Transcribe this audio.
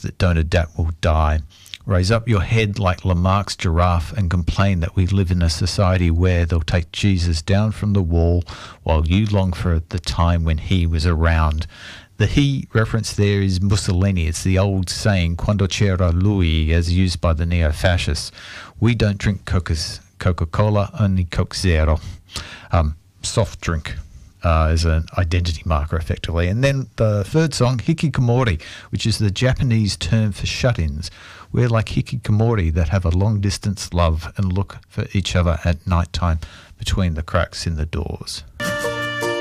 that don't adapt will die. Raise up your head like Lamarck's giraffe and complain that we live in a society where they'll take Jesus down from the wall while you long for the time when he was around. The he reference there is Mussolini. It's the old saying, quando c'era lui, as used by the neo-fascists. We don't drink Coca-Cola, only Coke Zero. Soft drink. As an identity marker, effectively. And then the third song, Hikikomori, which is the Japanese term for shut-ins. We're like hikikomori that have a long-distance love and look for each other at night time between the cracks in the doors.